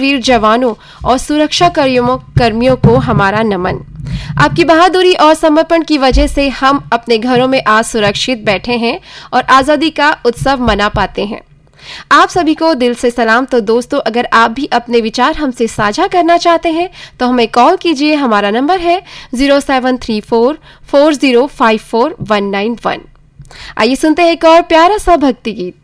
वीर जवानों और सुरक्षा कर्मियों को हमारा नमन। आपकी बहादुरी और समर्पण की वजह से हम अपने घरों में आज सुरक्षित बैठे हैं और आजादी का उत्सव मना पाते हैं। आप सभी को दिल से सलाम। तो दोस्तों, अगर आप भी अपने विचार हमसे साझा करना चाहते हैं तो हमें कॉल कीजिए। हमारा नंबर है 073440549191। आइए सुनते हैं एक और प्यारा सा भक्ति गीत।